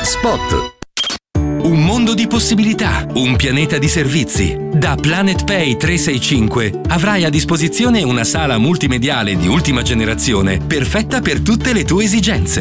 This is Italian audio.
Spot. Un mondo di possibilità, un pianeta di servizi. Da Planet Pay 365 avrai a disposizione una sala multimediale di ultima generazione, perfetta per tutte le tue esigenze.